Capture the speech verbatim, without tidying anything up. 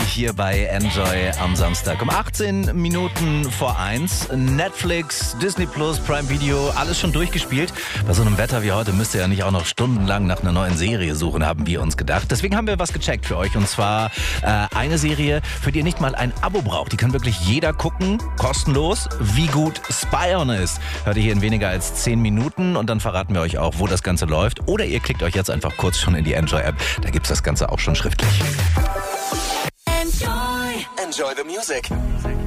hier bei Enjoy am Samstag. Um achtzehn Minuten vor eins. Netflix, Disney Plus, Prime Video, alles schon durchgespielt. Bei so einem Wetter wie heute müsst ihr ja nicht auch noch stundenlang nach einer neuen Serie suchen, haben wir uns gedacht. Deswegen haben wir was gecheckt für euch. Und zwar äh, eine Serie, für die ihr nicht mal ein Abo braucht. Die kann wirklich jeder gucken, kostenlos. Wie gut Spy on ist, hört ihr hier in weniger als zehn Minuten. Und dann verraten wir euch auch, wo das Ganze läuft. Oder ihr klickt euch jetzt einfach kurz schon in die Enjoy-App. Da gibt's das Ganze auch schon schriftlich. Enjoy. Enjoy the music.